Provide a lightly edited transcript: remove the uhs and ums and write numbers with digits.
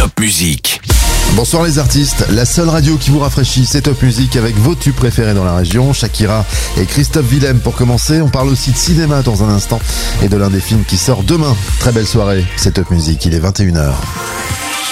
Top Music. Bonsoir les artistes, la seule radio qui vous rafraîchit, c'est Top Music avec vos tubes préférés dans la région, Shakira et Christophe Willem pour commencer. On parle aussi de cinéma dans un instant et de l'un des films qui sort demain. Très belle soirée, c'est Top Music, il est 21h.